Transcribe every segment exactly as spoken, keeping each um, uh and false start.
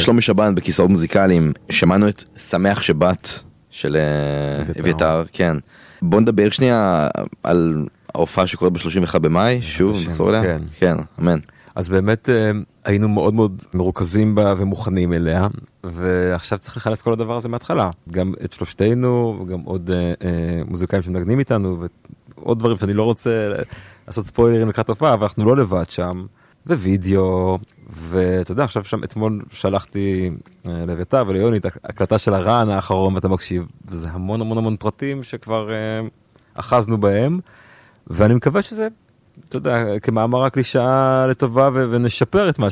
שלומי שבן בכיסאות מוזיקליים, שמענו את שמח שבת של אביתר, כן. בוא נדבר שנייה על ההופעה שקורית ב-שלושים ואחד במאי, שוב, נחזור אליה? כן. כן, אמן. אז באמת היינו מאוד מאוד מרוכזים בה ומוכנים אליה, ועכשיו צריך לחלץ כל הדבר הזה מההתחלה. גם את שלושתנו, וגם עוד מוזיקאים שמנגנים איתנו, ועוד דברים שאני לא רוצה לעשות ספוילרים לקראת הופעה, אבל אנחנו לא לבד שם, ווידאו, ואתה יודע, עכשיו שם אתמול שלחתי לביתר וליוני את הקלטה של הרען האחרון, ואתה מקשיב, וזה המון המון המון פרטים שכבר אחזנו בהם, ואני מקווה שזה, אתה יודע, כמאמר הקלישאה לטובה, ונשפר את מה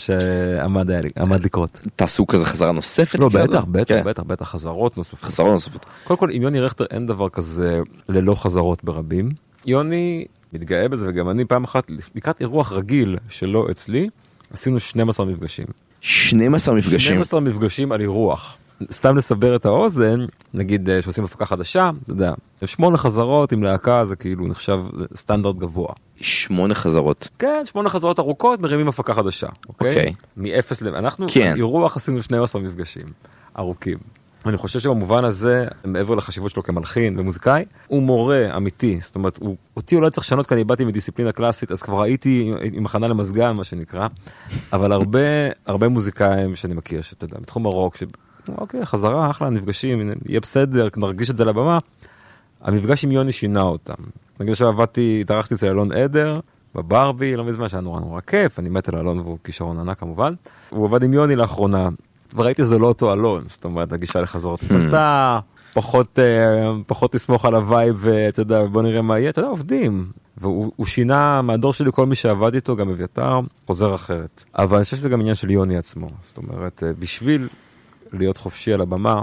שעמד לקרות. תעשו כזה חזרה נוספת? לא, בטח, בטח, בטח, בטח, חזרות נוספות. חזרות נוספות. קודם כל, עם יוני רכטר אין דבר כזה ללא חזרות ברבים. יוני מתגאה בזה, וגם אני פעם אחת, לקראת אירוח רגיל שלו אצלי, עשינו שנים עשר מפגשים. שנים עשר מפגשים? שנים עשר מפגשים על אירוח. סתם לסבר את האוזן, נגיד שעושים הפקה חדשה, אתה יודע, שמונה חזרות עם להקה, זה כאילו נחשב סטנדרט גבוה. שמונה חזרות? כן, שמונה חזרות ארוכות, מרימים הפקה חדשה, אוקיי? אוקיי. מאפס ל... אנחנו, כן. אירוח עשינו שנים עשר מפגשים ארוכים. אני חושב שבמובן הזה, מעבר לחשיבות שלו כמלחין ומוזיקאי, הוא מורה אמיתי. זאת אומרת, הוא, אותי אולי צריך לשנות, כי אני באתי מדיסציפלינה קלאסית, אז כבר הייתי עם הכנה למזגן, מה שנקרא, אבל הרבה, הרבה מוזיקאים שאני מכיר, שאתה יודע, בתחום הרוק, ש... אוקיי, חזרה, אחלה, נפגשים, יהיה בסדר, נרגיש את זה לבמה. המפגש עם יוני שינה אותם. נגיד שעבדתי, התארחתי אצל אלון עדר, בברבי, לא מזמן שהיה נורא נורא כיף, אני מת על אלון והוא כישרון ענק כמובן. הוא עבד עם יוני לאחרונה, וראיתי זה לא אותו אלון, זאת אומרת, הגישה לחזרות השתנתה, פחות, פחות לסמוך על הווייב, ואתה יודע, בוא נראה מה יהיה, אתה יודע, עובדים. והוא שינה מהדור שלי, כל מי שעבד איתו, גם אביתר, חוזר אחרת. אבל אני חושב שזה גם עניין של יוני עצמו. זאת אומרת, בשביל להיות חופשי על הבמה,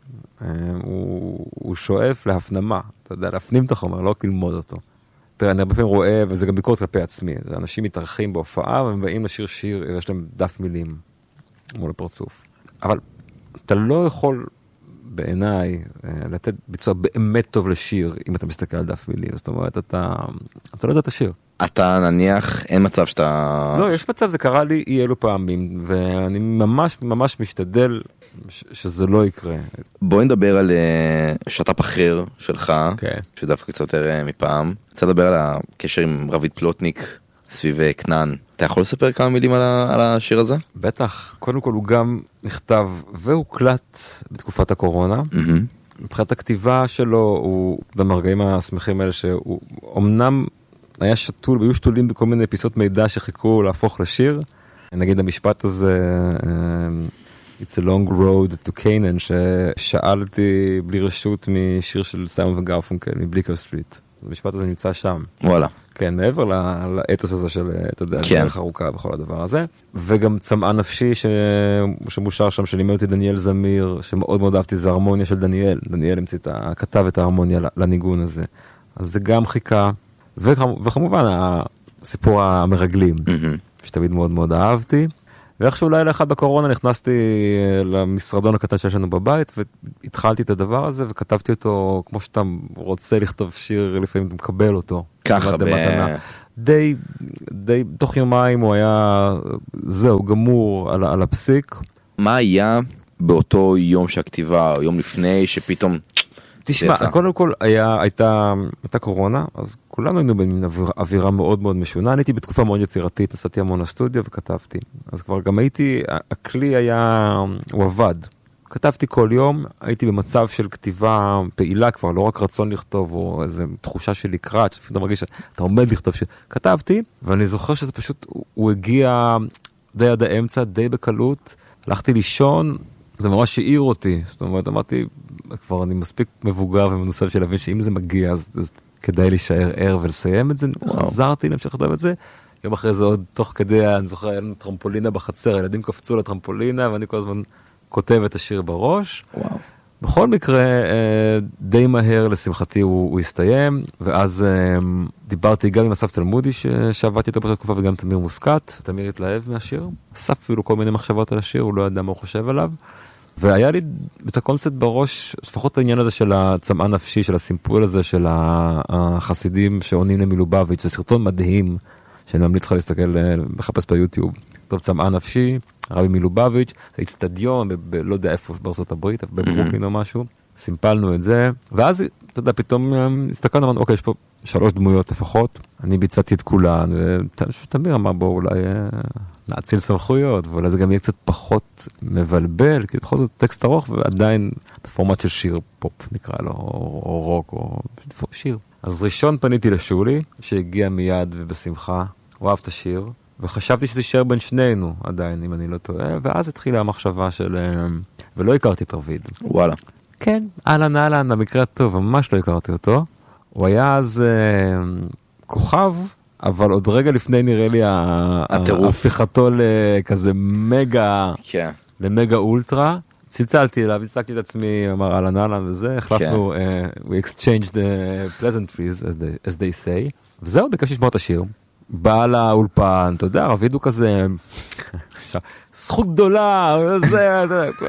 הוא, הוא שואף להפנמה, אתה יודע, להפנים את החומר, לא ללמוד אותו. תראה, אני הרבה פעמים רואה, וזה גם ביקורת כלפי עצמי, אנשים מתארחים בהופעה, והם באים לשיר שיר, יש להם דף מילים מול הפרצוף. אבל אתה לא יכול בעיניי לתת ביצוע באמת טוב לשיר, אם אתה מסתכל על דף מילים, זאת אומרת, אתה, אתה לא יודע את השיר. אתה נניח, אין מצב שאתה... לא, יש מצב, זה קרה לי אי אלו פעמים, ואני ממש ממש משתדל ש- שזה לא יקרה. בואי נדבר על שת"פ אחר שלך, Okay. שדווקא קצת יותר מפעם. רוצה לדבר על הקשר עם רביד פלוטניק סביב כנען. אתה יכול לספר כמה מילים על, ה- על השיר הזה? בטח. קודם כל הוא גם נכתב והוקלט בתקופת הקורונה. Mm-hmm. מבחינת הכתיבה שלו, הוא במרגעים השמחים האלה שהוא אמנם היה שתול, היו שתולים בכל מיני פיסות מידע שחיכו להפוך לשיר. נגיד המשפט הזה, It's a long road to Canaan, ששאלתי בלי רשות משיר של סיימון וגרפונקל, מבליקר סטריט. המשפט הזה נמצא שם. וואלה. כן, מעבר לאתוס הזה של, אתה יודע, כן. דרך ארוכה וכל הדבר הזה. וגם צמאה נפשי ש... שמושר שם, שלימד אותי דניאל זמיר, שמאוד מאוד אהבתי, זה הרמוניה של דניאל. דניאל המציא את ה... כתב את ההרמוניה לניגון הזה. אז זה גם חיכה. וכמובן, הסיפור המרגלים, mm-hmm. שתמיד מאוד מאוד אהבתי. ואיכשהו לילה אחד בקורונה נכנסתי למשרדון הקטן שיש לנו בבית, והתחלתי את הדבר הזה, וכתבתי אותו כמו שאתה רוצה לכתוב שיר, לפעמים אתה מקבל אותו. ככה ב... די, די, תוך יומיים הוא היה, זהו, גמור על, על הפסיק. מה היה באותו יום שהכתיבה, או יום לפני, שפתאום... תשמע, קודם כל היה, הייתה, הייתה קורונה, אז כולנו היינו במין אווירה מאוד מאוד משונה. אני הייתי בתקופה מאוד יצירתית, נסעתי המון לסטודיו וכתבתי. אז כבר גם הייתי, הכלי היה, הוא עבד. כתבתי כל יום, הייתי במצב של כתיבה פעילה כבר, לא רק רצון לכתוב, או איזו תחושה של לקראת, שאתה מרגיש שאתה עומד לכתוב. כתבתי, ואני זוכר שזה פשוט, הוא הגיע די עד האמצע, די בקלות, הלכתי לישון, זה ממש העיר אותי, זאת אומרת, אמרתי, כבר אני מספיק מבוגר ומנוסה בשביל להבין שאם זה מגיע, אז, אז כדאי להישאר ער ולסיים את זה. חזרתי להמשיך לכתוב את זה. יום אחרי זה עוד תוך כדי, אני זוכר, היה לנו טרמפולינה בחצר, הילדים קפצו לטרמפולינה, ואני כל הזמן כותב את השיר בראש. וואו. בכל מקרה, די מהר לשמחתי הוא, הוא הסתיים, ואז דיברתי גם עם אסף תלמודי שעבדתי איתו באותה תקופה, וגם תמיר מוסקת. תמיר התלהב מהשיר. אסף אפילו כל מיני מחשבות על השיר, הוא לא ידע מה הוא חושב עליו. והיה לי את הקונספט בראש, לפחות העניין הזה של הצמאה נפשי, של הסימפול הזה, של החסידים שעונים למילובביץ', זה סרטון מדהים, שאני ממליץ לך להסתכל, לחפש ביוטיוב. טוב, צמאה נפשי, רבי מלובביץ', זה אצטדיון, לא יודע איפה, בארצות הברית, בברוקלין או משהו, סימפלנו את זה, ואז, אתה יודע, פתאום הסתכלנו, אמרנו, אוקיי, יש פה שלוש דמויות לפחות, אני ביצעתי את כולן, ותמיר אמר, בואו אולי נאציל סמכויות, ואולי זה גם יהיה קצת פחות מבלבל, כי בכל זאת טקסט ארוך, ועדיין בפורמט של שיר פופ, נקרא לו, או רוק, או שיר. אז ראשון פניתי לשולי, שהגיע מיד ובשמחה, הוא אהב את השיר, וחשבתי שזה יישאר בין שנינו עדיין, אם אני לא טועה, ואז התחילה המחשבה של... ולא הכרתי את רביד. וואלה. כן, אהלן אהלן, במקרה הטוב, ממש לא הכרתי אותו. הוא היה אז אה, כוכב, אבל עוד רגע לפני נראה לי הפיכתו לכזה מגה, כן. למגה אולטרה. צלצלתי אליו, הצלקתי את עצמי, אמר אהלן אהלן וזה, החלפנו, uh, we exchanged the pleasantries, as they, as they say, וזהו, ביקש לשמוע את השיר. בא לאולפן, אתה יודע, רביד הוא כזה, זכות גדולה, זה,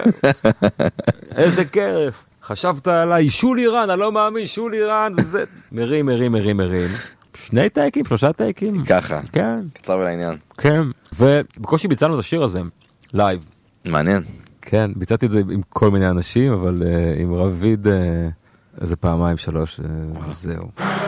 איזה כיף. חשבת עליי, שולי רן, אני לא מאמין, שולי רן, זה, מרים, מרים, מרים, מרים. שני טייקים, שלושה טייקים. ככה. כן. קצר ולעניין. כן, ובקושי ביצענו את השיר הזה, לייב. מעניין. כן, ביצעתי את זה עם כל מיני אנשים, אבל uh, עם רביד uh, איזה פעמיים, שלוש, uh, זהו.